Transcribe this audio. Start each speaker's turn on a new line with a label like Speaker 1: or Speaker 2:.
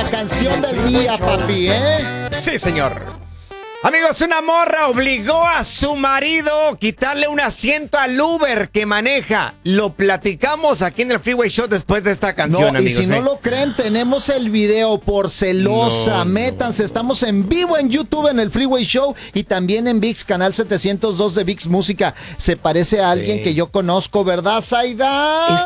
Speaker 1: canción del día, papi, ¿eh?
Speaker 2: Sí, señor. Amigos, una morra obligó a su marido a quitarle un asiento al Uber que maneja. Lo platicamos aquí en el Freeway Show después de esta canción,
Speaker 1: No,
Speaker 2: amigos.
Speaker 1: y si no lo creen, tenemos el video por celosa. Métanse, estamos en vivo en YouTube en el Freeway Show y también en ViX, canal 702 de ViX Música. Se parece a alguien que yo conozco, ¿verdad, Zaida?